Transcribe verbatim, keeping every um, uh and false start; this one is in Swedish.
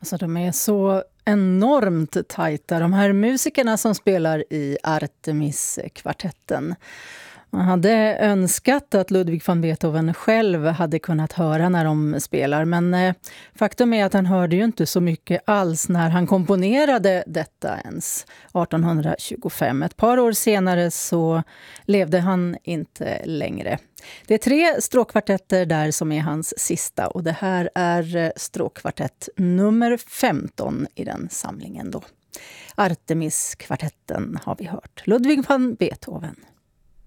Alltså de är så enormt tajta, de här musikerna som spelar i Artemis-kvartetten. Man hade önskat att Ludwig van Beethoven själv hade kunnat höra när de spelar, men eh, faktum är att han hörde ju inte så mycket alls när han komponerade detta ens arton tjugofem. Ett par år senare så levde han inte längre. Det är tre stråkkvartetter där som är hans sista, och det här är stråkkvartett nummer femton i den samlingen då. Artemis-kvartetten har vi hört. Ludwig van Beethoven.